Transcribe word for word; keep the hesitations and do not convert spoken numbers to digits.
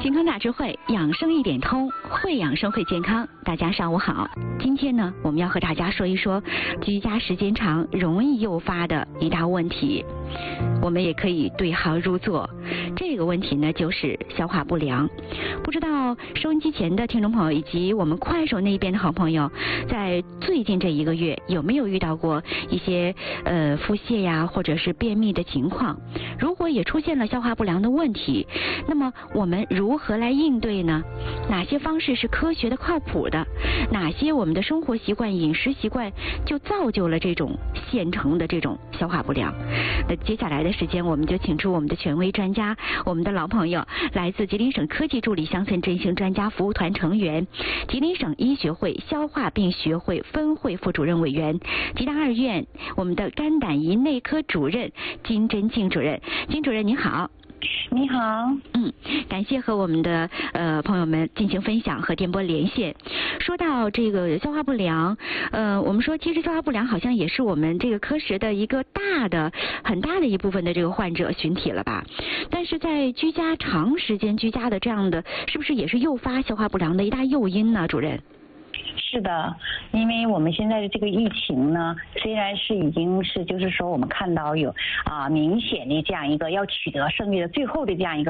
健康大智慧，养生一点通，会养生会健康。大家上午好，今天呢，我们要和大家说一说居家时间长容易诱发的一大问题，我们也可以对号入座。这个问题呢，就是消化不良。不知道收音机前的听众朋友以及我们快手那边的好朋友，在最近这一个月有没有遇到过一些呃腹泻呀，或者是便秘的情况？如果也出现了消化不良的问题，那么我们如何来应对呢？哪些方式是科学的、靠谱的？哪些我们的生活习惯、饮食习惯就造就了这种现成的这种消化不良？那接下来的时间，我们就请出我们的权威专家，我们的老朋友，来自吉林省科技助理乡村振兴专家服务团成员，吉林省医学会消化病学会分会副主任委员，吉大二院我们的肝胆胰内科主任金真静主任。金主任您好。 你好， 嗯，感谢和我们的呃朋友们进行分享和电波连线。说到这个消化不良，呃，我们说其实消化不良好像也是我们这个科室的一个大的、很大的一部分的这个患者群体了吧？但是在居家长时间居家的这样的，是不是也是诱发消化不良的一大诱因呢？主任？ 是的，因为我们现在的这个疫情呢，虽然是已经是就是说我们看到有啊、呃、明显的这样一个要取得胜利的最后的这样一个